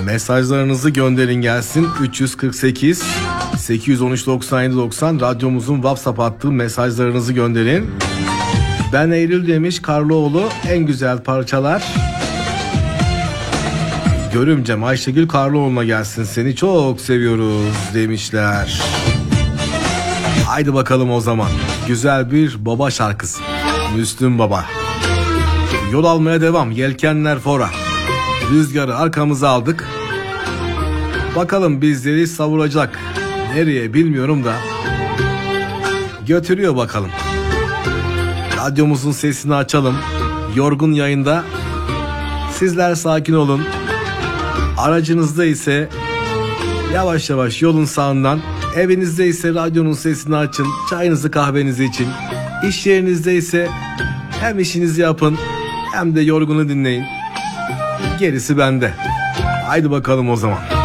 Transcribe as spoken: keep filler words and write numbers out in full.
Mesajlarınızı gönderin gelsin. üç yüz kırk sekiz sekiz yüz on üç doksan yedi doksan radyomuzun WhatsApp hattı, mesajlarınızı gönderin. Ben Eylül demiş Karlıoğlu, en güzel parçalar. Görümcem Ayşegül Karlıoğlu'na gelsin, seni çok seviyoruz demişler. Haydi bakalım o zaman. Güzel bir baba şarkısı. Müslüm Baba. Yol almaya devam. Yelkenler fora. Rüzgarı arkamıza aldık. Bakalım bizleri savuracak. Nereye bilmiyorum da. Götürüyor bakalım. Radyomuzun sesini açalım. Yorgun yayında. Sizler sakin olun. Aracınızda ise yavaş yavaş yolun sağından, evinizde ise radyonun sesini açın, çayınızı kahvenizi için. İş yerinizde ise hem işinizi yapın hem de yorgunu dinleyin. Gerisi bende. Haydi bakalım o zaman.